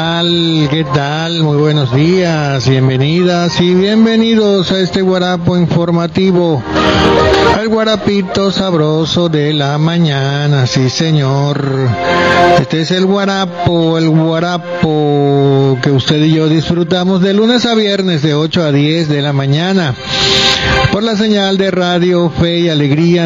¿Qué tal? Muy buenos días, bienvenidas y bienvenidos a este guarapo informativo, al guarapito sabroso de la mañana, sí señor. Este es el guarapo que usted y yo disfrutamos de lunes a viernes de 8 a 10 de la mañana, por la señal de Radio Fe y Alegría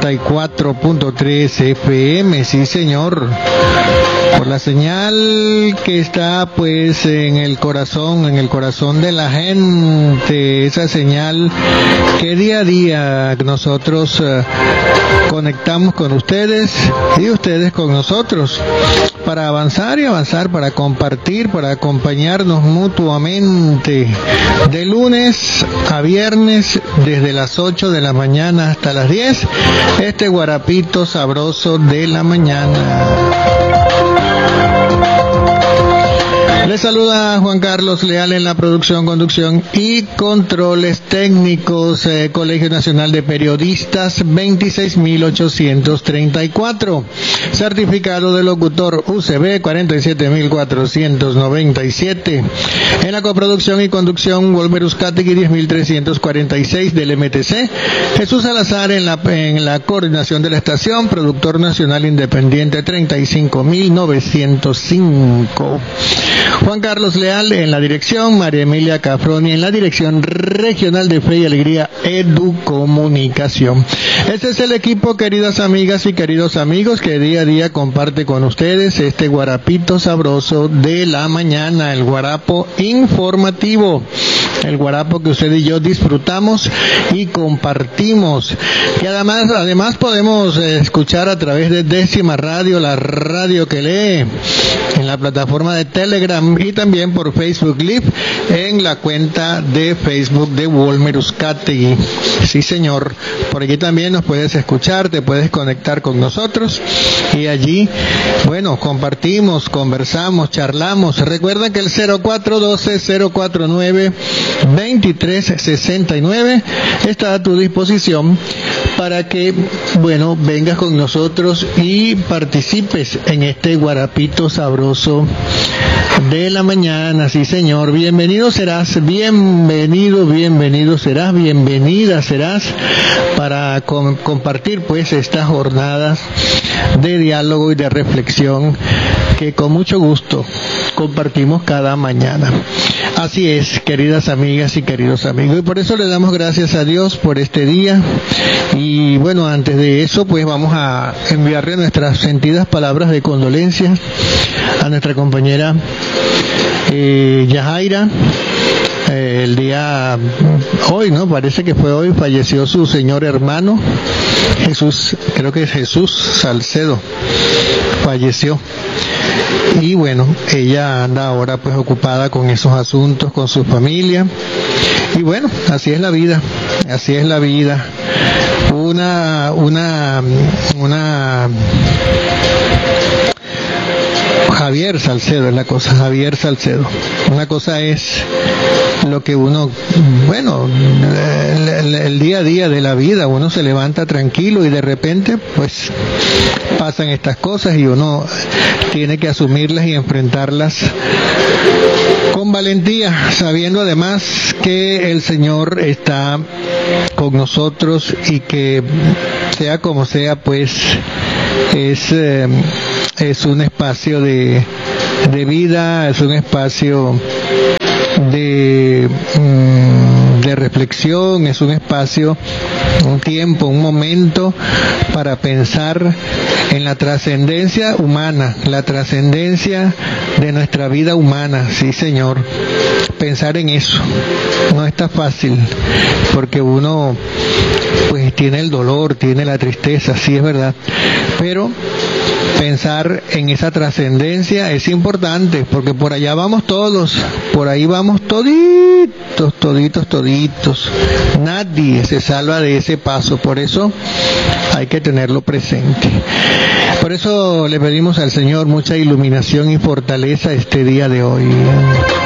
94.3 FM, sí señor. Por la señal que está pues en el corazón de la gente, esa señal que día a día nosotros conectamos con ustedes y ustedes con nosotros, para avanzar y avanzar, para compartir, para acompañarnos mutuamente, de lunes a viernes, desde las 8 de la mañana hasta las 10, este guarapito sabroso de la mañana. Les saluda Juan Carlos Leal en la producción, conducción y controles técnicos, Colegio Nacional de Periodistas 26.834, certificado de locutor UCB 47.497, en la coproducción y conducción Wolmer Uzcategui 10.346 del MTC, Jesús Salazar en la coordinación de la estación, productor nacional independiente 35.905. Juan Carlos Leal en la dirección, María Emilia Cafroni en la dirección regional de Fe y Alegría Educomunicación. Este es el equipo, queridas amigas y queridos amigos, que día a día comparte con ustedes este guarapito sabroso de la mañana, el guarapo informativo, el guarapo que usted y yo disfrutamos y compartimos, que además podemos escuchar a través de Décima Radio, la radio que lee, en la plataforma de Telegram y también por Facebook Live en la cuenta de Facebook de Wolmer Uzcategui. Sí señor, por aquí también nos puedes escuchar, te puedes conectar con nosotros y allí, bueno, compartimos, conversamos, charlamos. Recuerda que el 0412-049-2369 está a tu disposición para que, bueno, vengas con nosotros y participes en este guarapito sabroso de la mañana, sí señor. Bienvenido serás, bienvenida serás para compartir pues estas jornadas de diálogo y de reflexión que con mucho gusto compartimos cada mañana. Así es, queridas amigas y queridos amigos, y por eso le damos gracias a Dios por este día. Y bueno, antes de eso pues vamos a enviarle nuestras sentidas palabras de condolencia a nuestra compañera Yajaira. El día hoy, ¿no? Parece que fue hoy, falleció su señor hermano Jesús, creo que es Jesús Salcedo, falleció. Y bueno, ella anda ahora pues ocupada con esos asuntos, con su familia. Y bueno, así es la vida. Javier Salcedo es la cosa, Javier Salcedo. Una cosa es lo que uno, bueno, el día a día de la vida, uno se levanta tranquilo y de repente pues pasan estas cosas y uno tiene que asumirlas y enfrentarlas con valentía, sabiendo además que el Señor está con nosotros y que sea como sea pues es un espacio de vida, es un espacio de reflexión, es un espacio, un tiempo, un momento para pensar en la trascendencia humana, la trascendencia de nuestra vida humana, sí señor. Pensar en eso no está fácil, porque uno pues tiene el dolor, tiene la tristeza, sí es verdad, pero pensar en esa trascendencia es importante, porque por allá vamos todos, por ahí vamos toditos, nadie se salva de ese paso, por eso hay que tenerlo presente. Por eso le pedimos al Señor mucha iluminación y fortaleza este día de hoy.